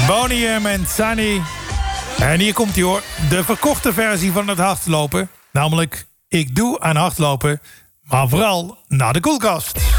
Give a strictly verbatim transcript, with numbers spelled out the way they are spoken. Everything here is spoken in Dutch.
Boney M en Sunny. En hier komt hij hoor. De verkochte versie van het hardlopen. Namelijk, ik doe aan hardlopen. Maar vooral naar de koelkast.